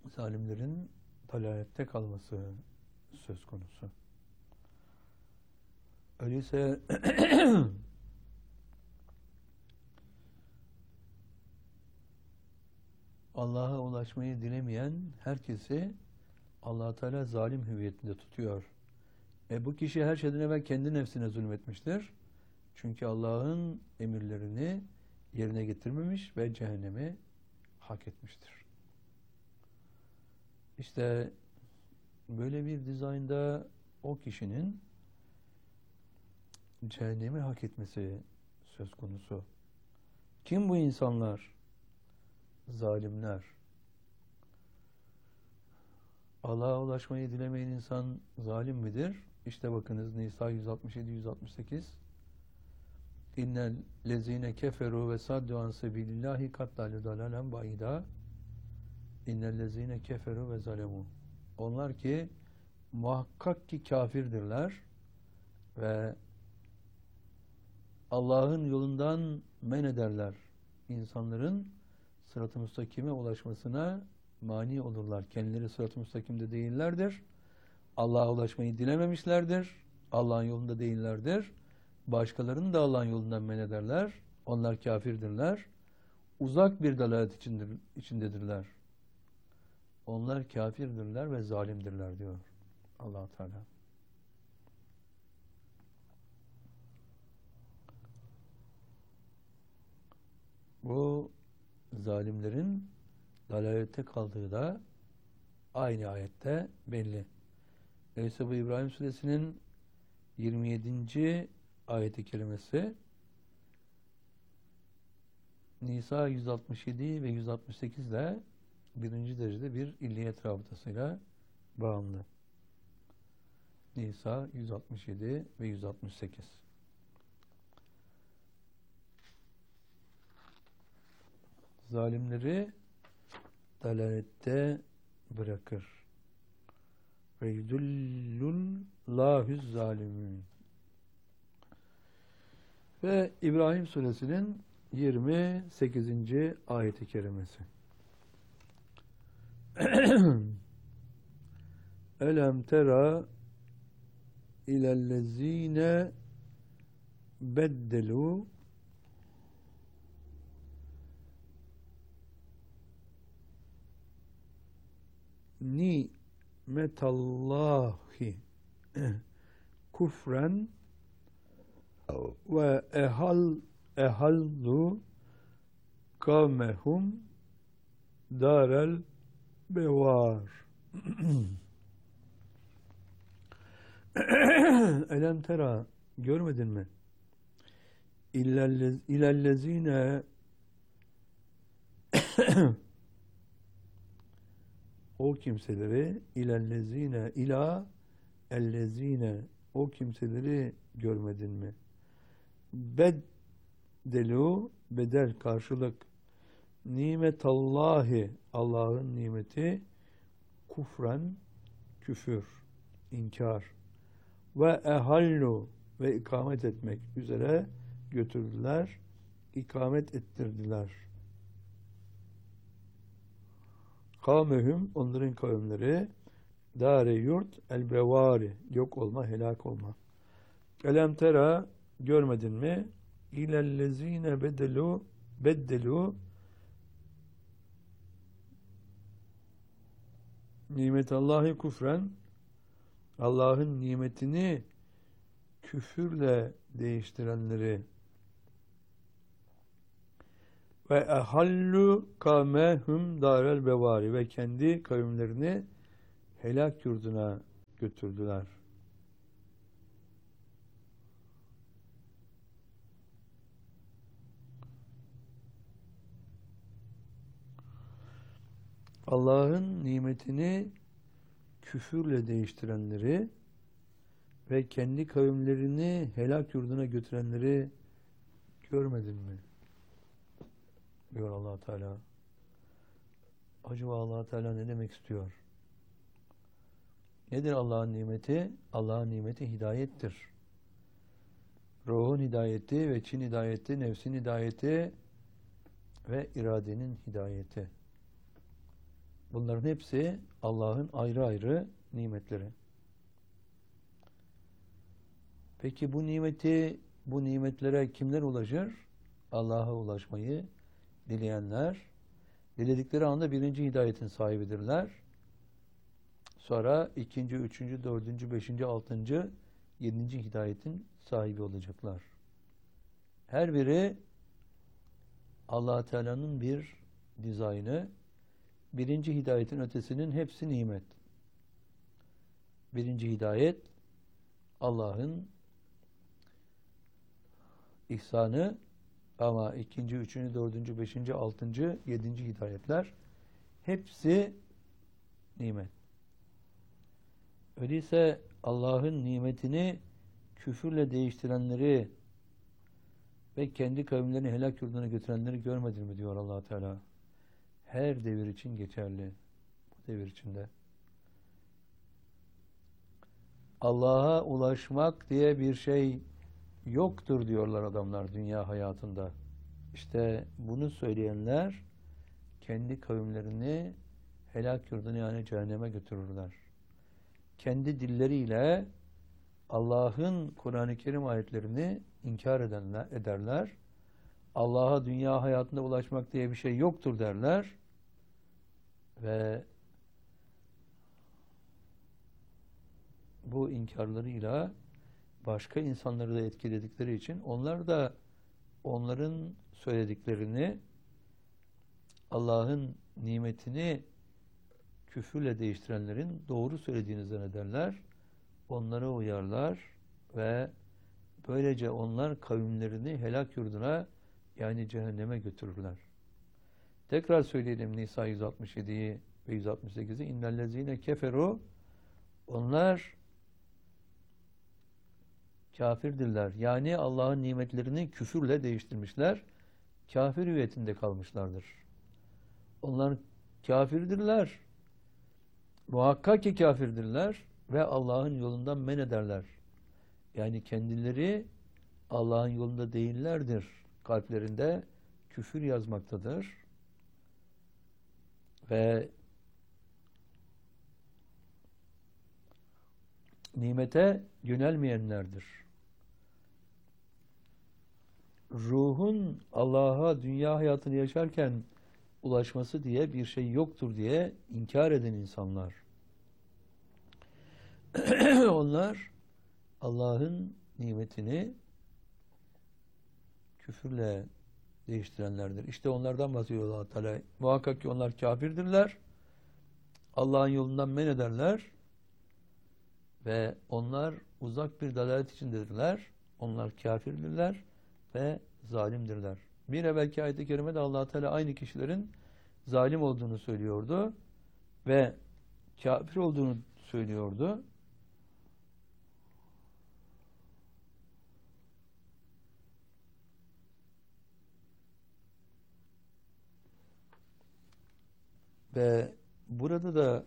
zalimlerin dalalette kalması söz konusu. Öyleyse Allah'a ulaşmayı dilemeyen herkesi Allah Teala zalim hüviyetinde tutuyor. Bu kişi her şeyden evvel kendi nefsine zulmetmiştir. Çünkü Allah'ın emirlerini yerine getirmemiş ve cehennemi hak etmiştir. İşte böyle bir dizaynda o kişinin cehennemi hak etmesi söz konusu. Kim bu insanlar? Zalimler. Allah'a ulaşmayı dilemeyen insan zalim midir? İşte bakınız Nisa 167-168 İnnel lezine keferu ve saddu an sebilillahi kattalu dalalen baida İnnel lezine keferu ve zalemu. Onlar ki muhakkak ki kafirdirler ve Allah'ın yolundan men ederler. İnsanların sırat-ı müstakime ulaşmasına mani olurlar. Kendileri sırat-ı müstakimde değillerdir. Allah'a ulaşmayı dilememişlerdir. Allah'ın yolunda değillerdir. Başkalarını da Allah'ın yolundan men ederler. Onlar kafirdirler. Uzak bir dalalet içindedirler. Onlar kafirdirler ve zalimdirler diyor Allah Teala. Bu zalimlerin dalalette kaldığı da aynı ayette belli. Öyleyse bu İbrahim Suresinin 27. ayeti kerimesi Nisa 167 ve 168 ile birinci derecede bir illiyet rabıtasıyla bağımlı. Nisa 167 ve 168. Zalimleri dalalette bırakır. Ve yudullullahu zalimin. Ve İbrahim Suresinin 28. ayeti kerimesi. Elem tera ilellezine beddelu nimetallahi kufren ve ehallu kavmehum darel bevar. Elem tera, görmedin mi? İlellezine o kimseleri ellezine o kimseleri görmedin mi? Beddelu bedel karşılık nimetallahi Allah'ın nimeti kufren küfür, inkar ve ehallu ve ikamet etmek üzere götürdüler, ikamet ettirdiler. Kavmehum onların kavimleri dare yurt el bevari yok olma, helak olma. Elem tera görmedin mi? İlellezine beddelu nimetallahi kufren Allah'ın nimetini küfürle değiştirenleri ve ehallu kavmehum darel bevari ve kendi kavimlerini helak yurduna götürdüler. Allah'ın nimetini küfürle değiştirenleri ve kendi kavimlerini helak yurduna götürenleri görmedin mi? Diyor Allah Teala. Acaba Allah Teala ne demek istiyor? Nedir Allah'ın nimeti? Allah'ın nimeti hidayettir. Ruhun hidayeti ve Çin hidayeti, nefsin hidayeti ve iradenin hidayeti. Bunların hepsi Allah'ın ayrı ayrı nimetleri. Peki bu nimetlere kimler ulaşır? Allah'a ulaşmayı dileyenler, diledikleri anda birinci hidayetin sahibidirler. Sonra ikinci, üçüncü, dördüncü, beşinci, altıncı, yedinci hidayetin sahibi olacaklar. Her biri Allah Teala'nın bir dizaynı. Birinci hidayetin ötesinin hepsi nimet. Birinci hidayet Allah'ın ihsanı, ama ikinci, üçüncü, dördüncü, beşinci, altıncı, yedinci hidayetler hepsi nimet. Öyleyse Allah'ın nimetini küfürle değiştirenleri ve kendi kavimlerini helak yurduna götürenleri görmedin mi diyor Allah Teala. Her devir için geçerli. Bu devir içinde. Allah'a ulaşmak diye bir şey yoktur diyorlar adamlar dünya hayatında. İşte bunu söyleyenler kendi kavimlerini helak yurduna, yani cehenneme götürürler. Kendi dilleriyle Allah'ın Kur'an-ı Kerim ayetlerini inkar ederler. Allah'a dünya hayatında ulaşmak diye bir şey yoktur derler. Ve bu inkarlarıyla başka insanları da etkiledikleri için onlar da onların söylediklerini, Allah'ın nimetini küfürle değiştirenlerin doğru söylediğini zannederler. Onlara uyarlar ve böylece onlar kavimlerini helak yurduna, yani cehenneme götürürler. Tekrar söyleyelim Nisa 167'yi ve 168'i. İnnellezine keferu, onlar kafirdirler. Yani Allah'ın nimetlerini küfürle değiştirmişler. Kafir hüviyetinde kalmışlardır. Onlar kafirdirler. Muhakkak ki kafirdirler ve Allah'ın yolundan men ederler. Yani kendileri Allah'ın yolunda değillerdir. Kalplerinde küfür yazmaktadır. Ve nimete yönelmeyenlerdir. Ruhun Allah'a dünya hayatını yaşarken ulaşması diye bir şey yoktur diye inkar eden insanlar. Onlar Allah'ın nimetini küfürle değiştirenlerdir. İşte onlardan bahsediyor Allah Teala. Muhakkak ki onlar kafirdirler. Allah'ın yolundan men ederler. Ve onlar uzak bir dalalet içindedirler. Onlar kafirdirler ve zalimdirler. Bir evvelki ayet-i kerimede Allah Teala aynı kişilerin zalim olduğunu söylüyordu ve kafir olduğunu söylüyordu. Ve burada da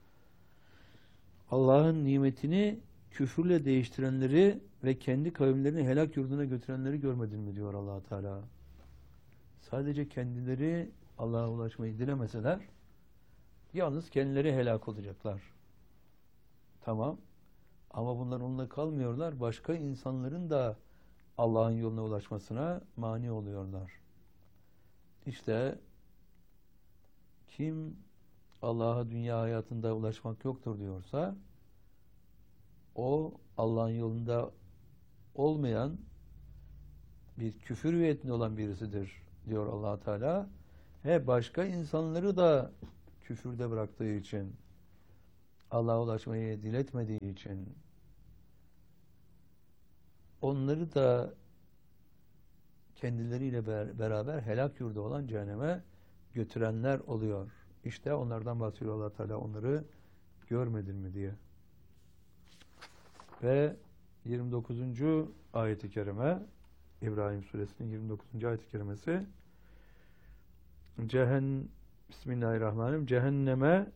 Allah'ın nimetini küfürle değiştirenleri ve kendi kavimlerini helak yurduna götürenleri görmedin mi diyor Allah Teala. Sadece kendileri Allah'a ulaşmayı dilemeseler yalnız kendileri helak olacaklar. Tamam. Ama bunlar onunla kalmıyorlar. Başka insanların da Allah'ın yoluna ulaşmasına mani oluyorlar. İşte kim Allah'a dünya hayatında ulaşmak yoktur diyorsa o Allah'ın yolunda olmayan, bir küfür hüviyetinde olan birisidir diyor Allah Teala. Ve başka insanları da küfürde bıraktığı için, Allah'a ulaşmayı diletmediği için onları da kendileriyle beraber helak yurdu olan cehenneme götürenler oluyor. İşte onlardan bahsediyor Allah Teala, onları görmedin mi diye. Ve 29. ayet-i kerime, İbrahim suresinin 29. ayet-i kerimesi, Bismillahirrahmanirrahim. Cehenneme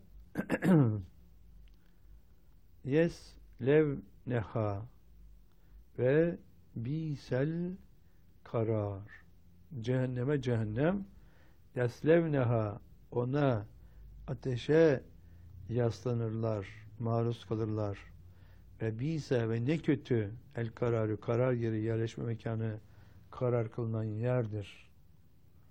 yeslevneha ve bisel karar. Cehenneme cehennem, yeslevneha, ona ateşe yaslanırlar, maruz kalırlar. Ve bise ve ne kötü el kararı, karar yeri, yerleşme mekanı karar kılınan yerdir.